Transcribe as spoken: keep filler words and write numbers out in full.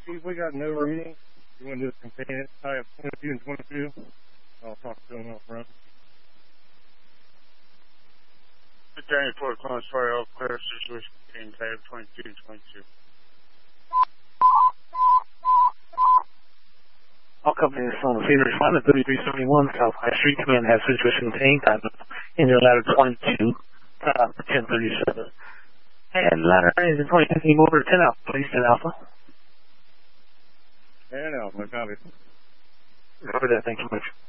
see if we got no reading. You want to do a containment, tie up twenty-two and twenty-two? I'll talk to them up front. Danny Port Columbus Fire, all clear, situation contained, tie up twenty-two and twenty-two. All companies on the scene respond at thirty-three seventy-one South High Street. Command has situation contained, time in your ladder twenty-two, uh, ten thirty-seven. And ladder is in twenty fifteen over ten Alpha, please, ten Alpha. ten Alpha, copy. Over there, thank you much.